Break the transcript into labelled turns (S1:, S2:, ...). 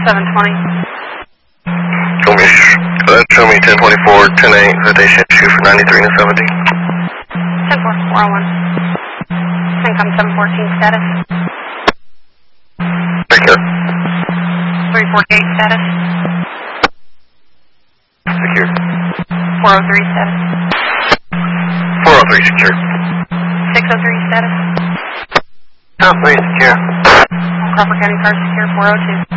S1: 720.
S2: Show me 1024, 10-8, that they shoot for 93 and a 70.
S1: 10-4, 401. Income 714 status.
S2: Take care.
S1: 348 status.
S2: Secure.
S1: 403 status.
S2: 403 secure.
S1: 603 status.
S2: South 3 secure.
S1: Crawford County car secure, 402.